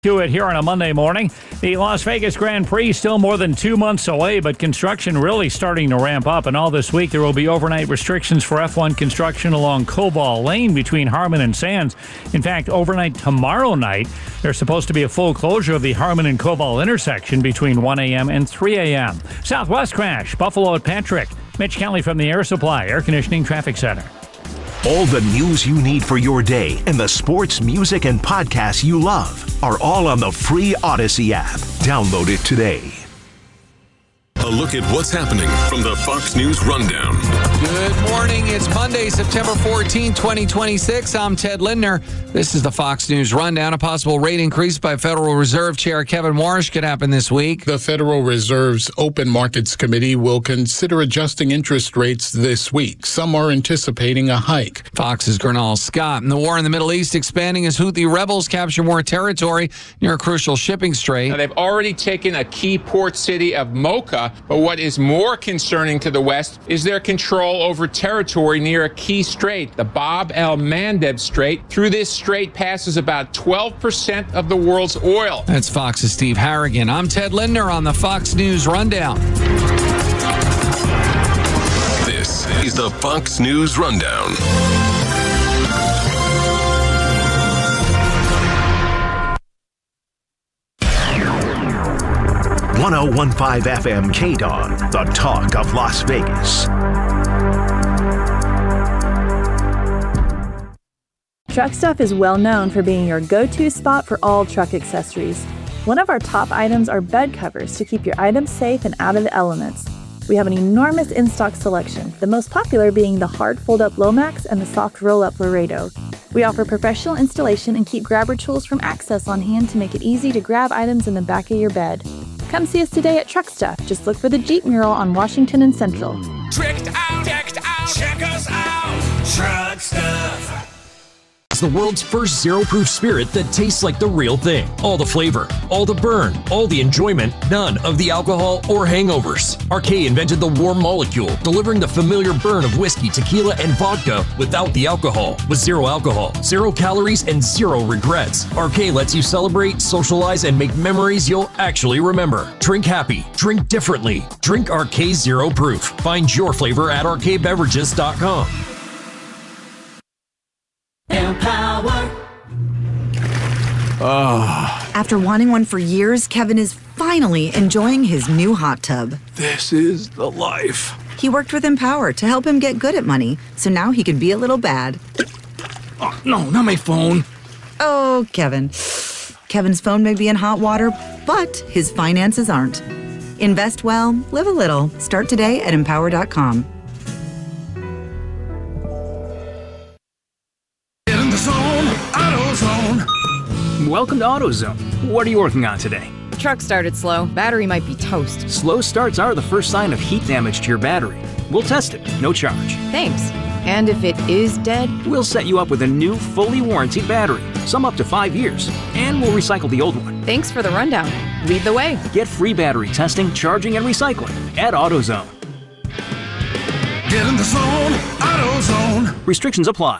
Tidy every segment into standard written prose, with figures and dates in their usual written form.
To it here on a Monday morning. The Las Vegas Grand Prix still more than 2 months away, but construction really starting to ramp up. And all this week there will be overnight restrictions for F1 construction along Cobalt Lane between Harmon and Sands. In fact, overnight tomorrow night, there's supposed to be a full closure of the Harmon and Cobalt intersection between 1 a.m. and 3 a.m. Southwest crash, Buffalo at Patrick. Mitch Kelly from the Air Supply Air Conditioning Traffic Center. All the news you need for your day and the sports, music, and podcasts you love are all on the free Odyssey app. Download it today. A look at what's happening from the Fox News Rundown. Good morning. It's Monday, September 14, 2026. I'm Ted Lindner. This is the Fox News Rundown. A possible rate increase by Federal Reserve Chair Kevin Warsh could happen this week. The Federal Reserve's Open Markets Committee will consider adjusting interest rates this week. Some are anticipating a hike. Fox's Gernal Scott. And the war in the Middle East expanding as Houthi rebels capture more territory near a crucial shipping strait. Now, they've already taken a key port city of Mocha. But what is more concerning to the West is their control over territory near a key strait, the Bab el-Mandeb Strait. Through this strait passes about 12% of the world's oil. That's Fox's Steve Harrigan. I'm Ted Lindner on the Fox News Rundown. This is the Fox News Rundown. 1015 FM KDON, the talk of Las Vegas. Truck Stuff is well known for being your go-to spot for all truck accessories. One of our top items are bed covers to keep your items safe and out of the elements. We have an enormous in-stock selection, the most popular being the hard fold-up Lomax and the soft roll-up Laredo. We offer professional installation and keep grabber tools from Access on hand to make it easy to grab items in the back of your bed. Come see us today at Truck Stuff. Just look for the Jeep mural on Washington and Central. Tricked out, check us out, Truck Stuff. It's the world's first zero-proof spirit that tastes like the real thing. All the flavor, all the burn, all the enjoyment, none of the alcohol or hangovers. RK invented the warm molecule, delivering the familiar burn of whiskey, tequila, and vodka without the alcohol. With zero alcohol, 0 calories, and 0 regrets. RK lets you celebrate, socialize, and make memories you'll actually remember. Drink happy. Drink differently. Drink RK Zero Proof. Find your flavor at rkbeverages.com. Empower. After wanting one for years, Kevin is finally enjoying his new hot tub. This is the life. He worked with Empower to help him get good at money, so now he can be a little bad. Oh, no, not my phone. Oh, Kevin. Kevin's phone may be in hot water, but his finances aren't. Invest well, live a little. Start today at Empower.com. Welcome to AutoZone. What are you working on today? Truck started slow. Battery might be toast. Slow starts are the first sign of heat damage to your battery. We'll test it, no charge. Thanks. And if it is dead? We'll set you up with a new, fully warranted battery, some up to 5 years, and we'll recycle the old one. Thanks for the rundown. Lead the way. Get free battery testing, charging, and recycling at AutoZone. Get in the zone, AutoZone. Restrictions apply.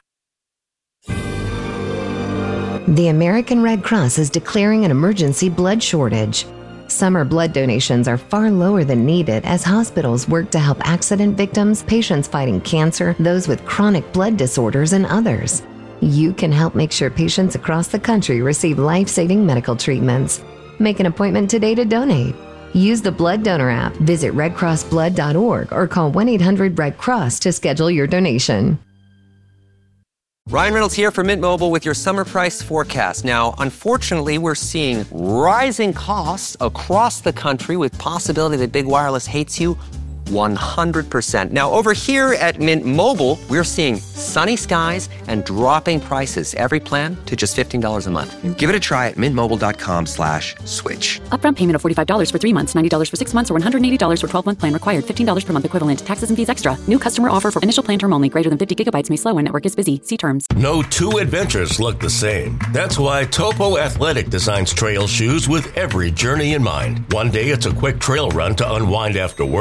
The American Red Cross is declaring an emergency blood shortage. Summer blood donations are far lower than needed as hospitals work to help accident victims, patients fighting cancer, those with chronic blood disorders, and others. You can help make sure patients across the country receive life-saving medical treatments. Make an appointment today to donate. Use the Blood Donor app, visit redcrossblood.org, or call 1-800-RED-CROSS to schedule your donation. Ryan Reynolds here for Mint Mobile with your summer price forecast. Now, unfortunately, we're seeing rising costs across the country with possibility that big wireless hates you 100%. Now, over here at Mint Mobile, we're seeing sunny skies and dropping prices. Every plan to just $15 a month. Give it a try at mintmobile.com/switch. Upfront payment of $45 for 3 months, $90 for 6 months, or $180 for 12-month plan required. $15 per month equivalent. Taxes and fees extra. New customer offer for initial plan term only. Greater than 50 gigabytes may slow when network is busy. See terms. No two adventures look the same. That's why Topo Athletic designs trail shoes with every journey in mind. One day it's a quick trail run to unwind after work.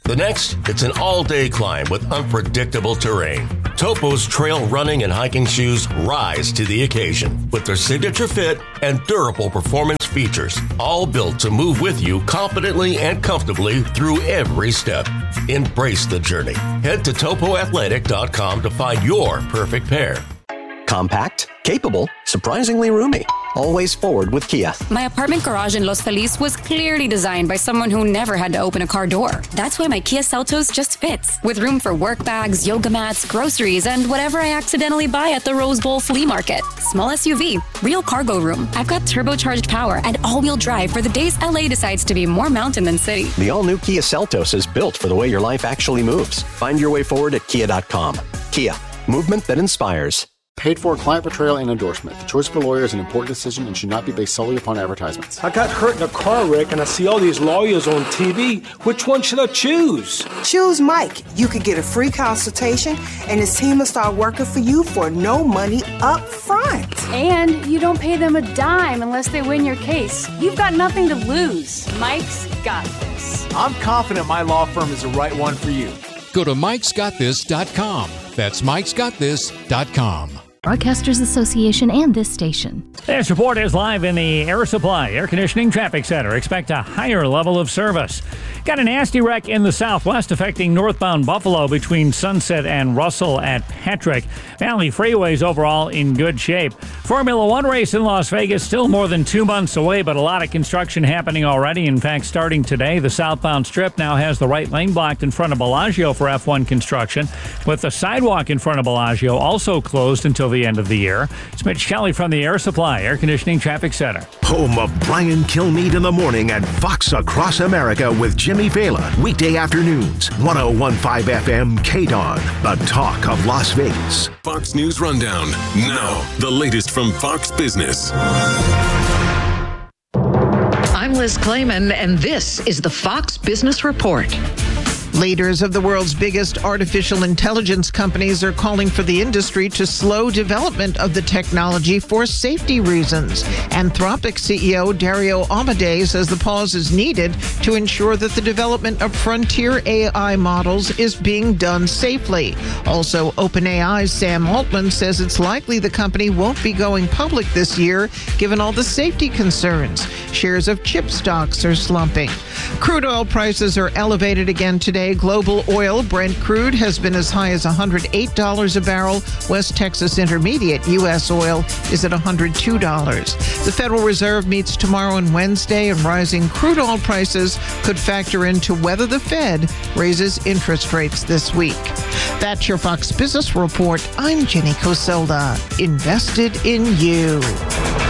The next, it's an all-day climb with unpredictable terrain. Topo's trail running and hiking shoes rise to the occasion with their signature fit and durable performance features, all built to move with you confidently and comfortably through every step. Embrace the journey. Head to topoathletic.com to find your perfect pair. Compact, capable, surprisingly roomy. Always forward with Kia. My apartment garage in Los Feliz was clearly designed by someone who never had to open a car door. That's why my Kia Seltos just fits, with room for work bags, yoga mats, groceries, and whatever I accidentally buy at the Rose Bowl flea market. Small SUV, real cargo room. I've got turbocharged power and all-wheel drive for the days LA decides to be more mountain than city. The all-new Kia Seltos is built for the way your life actually moves. Find your way forward at kia.com. Kia, movement that inspires. Paid for client portrayal and endorsement. The choice of a lawyer is an important decision and should not be based solely upon advertisements. I got hurt in a car wreck and I see all these lawyers on TV. Which one should I choose? Choose Mike. You could get a free consultation and his team will start working for you for no money up front. And you don't pay them a dime unless they win your case. You've got nothing to lose. Mike's got this. I'm confident my law firm is the right one for you. Go to mikesgotthis.com. That's mikesgotthis.com. Broadcasters Association and this station. This report is live in the Air Supply Air Conditioning Traffic Center. Expect a higher level of service. Got a nasty wreck in the southwest affecting northbound Buffalo between Sunset and Russell at Patrick. Valley Freeway's overall in good shape. Formula One race in Las Vegas still more than 2 months away, but a lot of construction happening already. In fact, starting today, the southbound strip now has the right lane blocked in front of Bellagio for F1 construction, with the sidewalk in front of Bellagio also closed until the end of the year. It's Mitch Kelly from the Air Supply Air Conditioning Traffic Center. Home of Brian Kilmeade in the morning and Fox Across America with Jimmy Fallon. Weekday afternoons, 101.5 FM KDON, the talk of Las Vegas. Fox News Rundown. Now, the latest from Fox Business. I'm Liz Clayman, and this is the Fox Business Report. Leaders of the world's biggest artificial intelligence companies are calling for the industry to slow development of the technology for safety reasons. Anthropic CEO Dario Amodei says the pause is needed to ensure that the development of frontier AI models is being done safely. Also, OpenAI's Sam Altman says it's likely the company won't be going public this year, given all the safety concerns. Shares of chip stocks are slumping. Crude oil prices are elevated again today. Global oil, Brent crude, has been as high as $108 a barrel. West Texas Intermediate U.S. oil is at $102. The Federal Reserve meets tomorrow and Wednesday, and rising crude oil prices could factor into whether the Fed raises interest rates this week. That's your Fox Business Report. I'm Jenny Coselda. Invested in you.